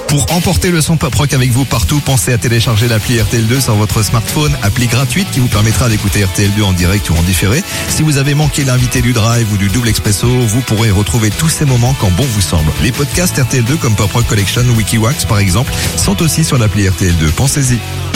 Pour emporter le son pop rock avec vous partout, pensez à télécharger l'appli RTL2 sur votre smartphone, appli gratuite qui vous permettra d'écouter RTL2 en direct ou en différé. Si vous avez manqué l'invité du Drive ou du Double Expresso, vous pourrez retrouver tous ces moments quand bon vous semble. Les podcasts RTL2 comme Pop Rock Collection ou WikiWax par exemple sont aussi sur l'appli RTL2. Pensez-y.